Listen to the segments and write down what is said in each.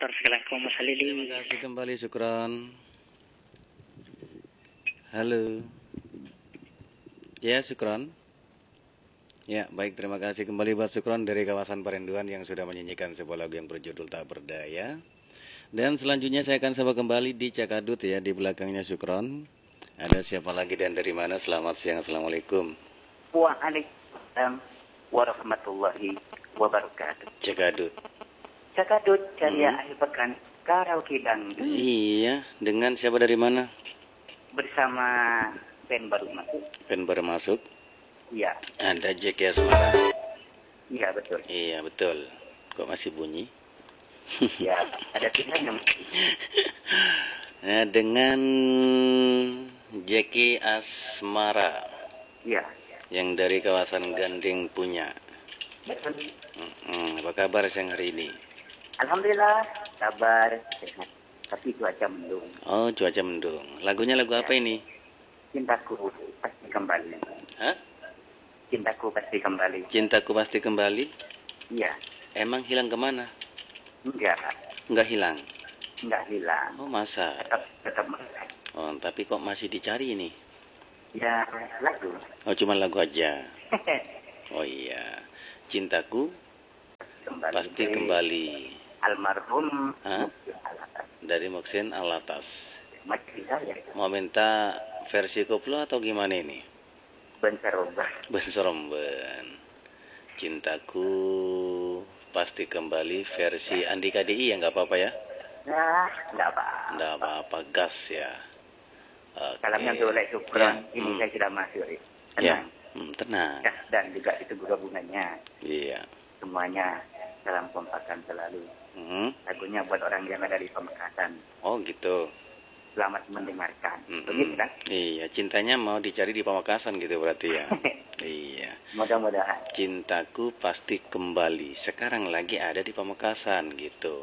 motor sekalian Terima kasih kembali, syukron. Halo. Ya, syukron. Ya, baik, terima kasih kembali buat syukron dari kawasan Perinduan yang sudah menyanyikan sebuah lagu yang berjudul Tak Berdaya. Dan selanjutnya saya akan sapa kembali di Cakadut ya, di belakangnya syukron. Ada siapa lagi dan dari mana? Selamat siang, assalamualaikum. Waalaikumsalam warahmatullahi wabarakatuh. Cakadut. Cakadut ceria akhir pekan karaoke dangdut. Iya, dengan siapa dari mana? Bersama band baru masuk. Band baru masuk. Iya. Ada Jack ya Semarang. Iya betul. Iya betul. Kok masih bunyi? Ya, ada pilihan yang Nah, dengan Jackie Asmara. Iya. Yang dari kawasan Ganding punya. Betul. Apa kabar siang hari ini? Alhamdulillah, kabar sehat. Tapi cuaca mendung. Oh, cuaca mendung. Lagunya lagu apa ini? Cintaku pasti kembali. Hah? Cintaku pasti kembali. Cintaku pasti kembali? Iya. Emang hilang kemana? Enggak hilang. hilang. Oh, masa? Tetap melekat. Oh, tapi kok masih dicari ini? Ya, lagu. Oh, cuma lagu aja. Oh iya. Cintaku pasti kembali. Almarhum Hah? Dari Moksin Alatas. Macam saya. Mau minta versi koplo atau gimana ini? Bencarobah. Benseromben. Cintaku pasti kembali versi Andika DI ya, nggak apa-apa ya? Nah, enggak apa. Nggak apa-apa, gas ya. Oke. Salamnya untuk oleh Supron. Ya, Ini saya sudah masuk. Ya, Tenang. tenang. Ya, dan juga itu gabungannya. Iya. Semuanya dalam kompakan selalu. Hmm. Lagunya buat orang yang ada di Pamekasan. Oh gitu. Selamat mendengarkan. Begitu kan? Iya, cintanya mau dicari di Pamekasan gitu berarti ya. Iya. Mudah-mudahan. Cintaku pasti kembali. Sekarang lagi ada di Pamekasan gitu.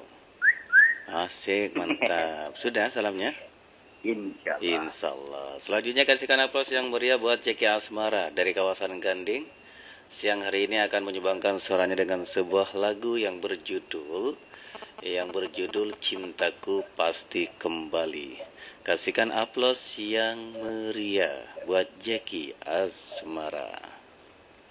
Asik, mantap. Sudah salamnya? Insyaallah. Insyaallah. Selanjutnya kasihkan aplaus yang meriah buat Jackie Asmara dari kawasan Ganding. Siang hari ini akan menyumbangkan suaranya dengan sebuah lagu yang berjudul Cintaku Pasti Kembali. Kasihkan aplaus yang meriah buat Jackie Asmara.